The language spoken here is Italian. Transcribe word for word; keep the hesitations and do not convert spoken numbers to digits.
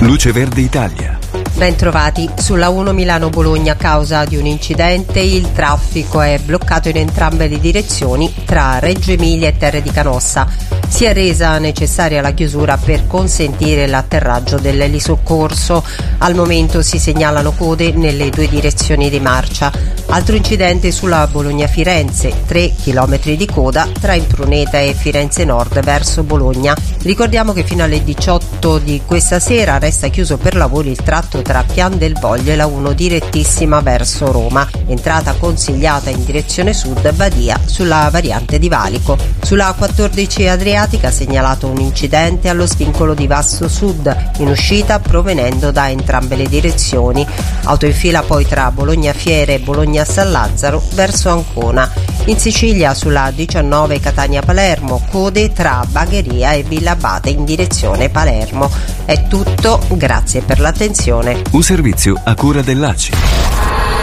Luce Verde Italia. Bentrovati. Sulla uno Milano-Bologna, a causa di un incidente, il traffico è bloccato in entrambe le direzioni tra Reggio Emilia e Terre di Canossa. Si è resa necessaria la chiusura per consentire l'atterraggio dell'elisoccorso. Al momento si segnalano code nelle due direzioni di marcia. Altro incidente sulla Bologna-Firenze, tre chilometri di coda tra Impruneta e Firenze Nord verso Bologna. Ricordiamo che fino alle diciotto di questa sera resta chiuso per lavori il tratto tra Pian del Voglio e la uno direttissima verso Roma, entrata consigliata in direzione sud Badia sulla variante di Valico. Sulla quattordici Adriatica segnalato un incidente allo svincolo di Vasto Sud, in uscita provenendo da entrambe le direzioni. Auto in fila poi tra Bologna Fiere e Bologna San Lazzaro verso Ancona. In Sicilia sulla diciannove Catania Palermo, code tra Bagheria e Villa Abate in direzione Palermo. È tutto, grazie per l'attenzione. Un servizio a cura dell'A C I.